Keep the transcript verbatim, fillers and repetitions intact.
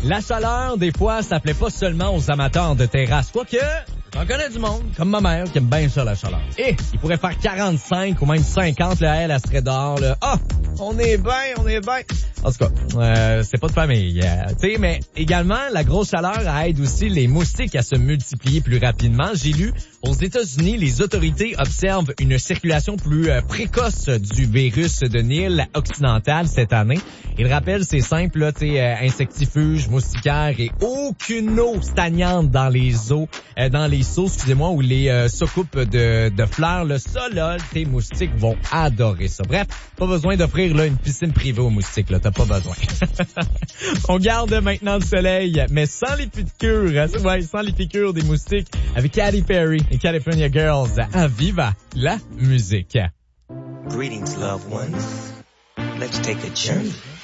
La chaleur, des fois, ça plaît pas seulement aux amateurs de terrasse. Quoique, j'en connais du monde, comme ma mère, qui aime bien ça, la chaleur. Et il pourrait faire quarante-cinq ou même cinquante, là, elle, elle serait dehors, là. Ah! On est bien, on est bien. En tout cas, euh, c'est pas de famille, euh, tu sais, mais également, la grosse chaleur aide aussi les moustiques à se multiplier plus rapidement. J'ai lu, aux États-Unis, les autorités observent une circulation plus euh, précoce du virus de Nil occidental cette année. Il rappelle, c'est simple, là, tu sais, euh, insectifuges, moustiquaires et aucune eau stagnante dans les eaux, euh, dans les seaux, excusez-moi, ou les euh, soucoupes de, de fleurs. Là, ça, là, tes moustiques vont adorer ça. Bref, pas besoin d'offrir là une piscine privée aux moustiques, là, t'as pas besoin. On garde maintenant le soleil, mais sans les piqûres, hein, ouais, sans les piqûres des moustiques, avec Katy Perry et California Girls à Viva la musique. Greetings, loved ones. Let's take a journey.